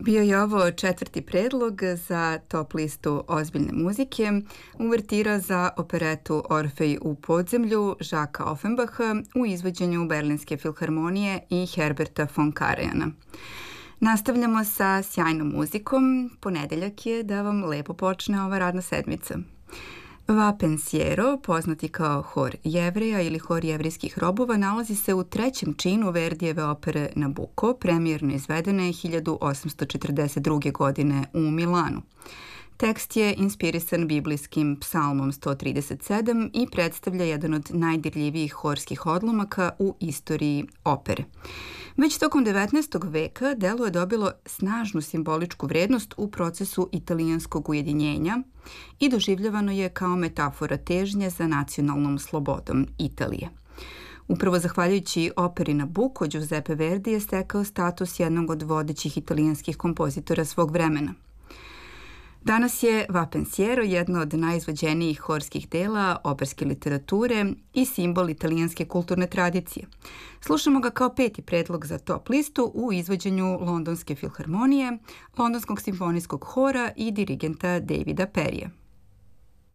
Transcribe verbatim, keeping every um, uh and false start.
Bio je ovo četvrti predlog za top listu ozbiljne muzike, uvertira za operetu Orfej u podzemlju Žaka Ofenbaha u izvođenju Berlinske filharmonije i Herberta von Karajana. Nastavljamo sa sjajnom muzikom. Ponedeljak je da vam lepo počne ova radna sedmica. Va Pensiero, poznati kao hor Jevreja ili hor jevrijskih robova, nalazi se u trećem činu Verdijeve opere Nabuko, premijerno izvedene hiljadu osamsto četrdeset druge. godine u Milanu. Tekst je inspirisan biblijskim psalmom sto trideset sedam i predstavlja jedan od najdirljivijih horskih odlomaka u istoriji opere. Već tokom devetnaestog veka delo je dobilo snažnu simboličku vrednost u procesu italijanskog ujedinjenja i doživljavano je kao metafora težnje za nacionalnom slobodom Italije. Upravo zahvaljujući operi Nabuko, Giuseppe Verdi je stekao status jednog od vodećih italijanskih kompozitora svog vremena. Danas je Va Pensiero jedno od najizvođenijih horskih dela operske literature i simbol italijanske kulturne tradicije. Slušamo ga kao peti predlog za top listu u izvođenju Londonske filharmonije, Londonskog simfonijskog hora i dirigenta Davida Perija.